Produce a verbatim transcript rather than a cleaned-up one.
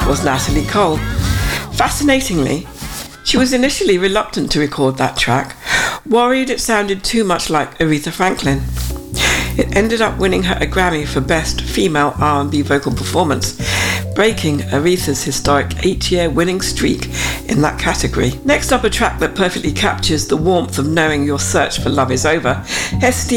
was Natalie Cole. Fascinatingly, she was initially reluctant to record that track, worried it sounded too much like Aretha Franklin. It ended up winning her a Grammy for Best Female R and B Vocal Performance, breaking Aretha's historic eight-year winning streak in that category. Next up, a track that perfectly captures the warmth of knowing your search for love is over. Here's Steve